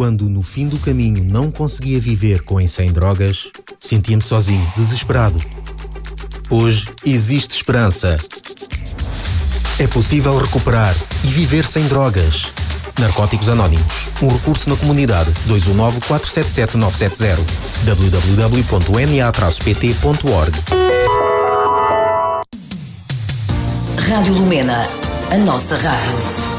Quando no fim do caminho não conseguia viver com e sem drogas, sentia-me sozinho, desesperado. Hoje existe esperança. É possível recuperar e viver sem drogas. Narcóticos Anónimos. Um recurso na comunidade. 219-477-970. www.na-pt.org. Rádio Lumena, a nossa rádio.